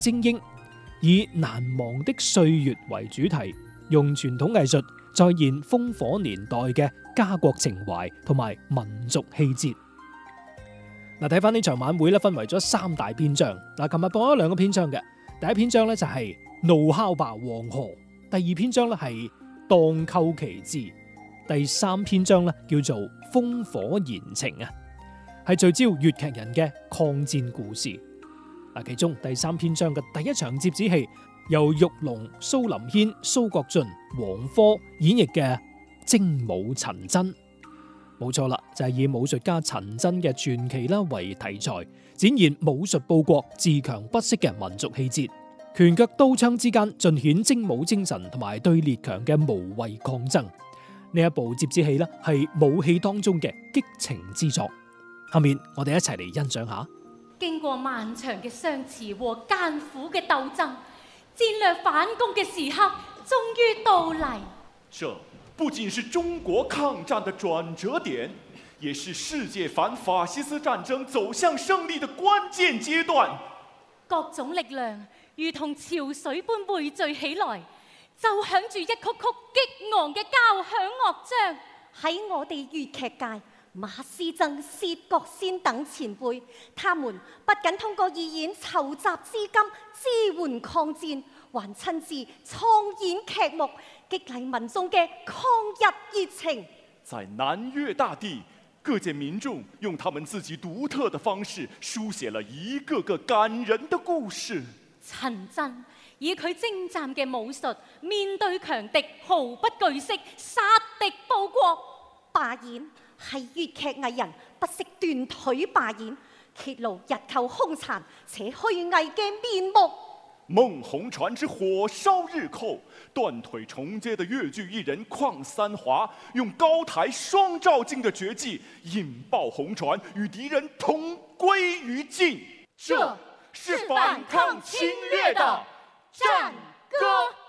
精英，以難忘的歲月為主題，用傳統藝術再現烽火年代嘅家國情懷同埋民族氣節。嗱，睇翻呢場晚會咧，分為咗3大篇章。嗱，琴日播咗2個篇章嘅，第一篇章咧就係怒吼吧黃河，第二篇章咧係蕩寇奇志，第3篇章咧叫做烽火言情啊，係聚焦粵劇人嘅抗戰故事。嗱，其中第3篇章嘅第一場折子戲，由玉龍、蘇林軒、蘇國俊、黃科演繹嘅精武陳真。冇錯啦，就係以武術家陳真嘅傳奇啦為題材，展現武術報國、自強不息嘅民族氣節，拳腳刀槍之間盡顯精武精神同埋對列強嘅無畏抗爭。呢一部折子戲呢係武戲當中嘅激情之作。下面我哋一齊嚟欣賞下。 經過漫長嘅相持和艱苦嘅鬥爭，戰略反攻嘅時刻終於到嚟。 這不僅是中國抗戰的轉折點，也是世界反法西斯戰爭走向勝利的關鍵階段。 各種力量如同潮水般匯聚起來，奏響住一曲曲激昂嘅交響樂章。 喺我哋粵劇界，馬師曾、薛覺先等前輩，他們不僅通過義演籌集資金支援抗戰，還親自創演劇目，激勵民眾嘅抗日熱情。 在南粵大地，各界民眾用他們自己獨特的方式，書寫了一個個感人的故事。 陳真以佢精湛嘅武術，面對強敵毫不懼色，殺敵報國。 罷演係粵劇藝人不惜斷腿罷演，揭露日寇兇殘且虛偽嘅面目。 孟紅傳之火燒日寇，斷腿重接的粵劇藝人鄺三華，用高台雙照鏡的絕技，引爆紅傳，與敵人同歸於盡。 這是反抗侵略的戰歌。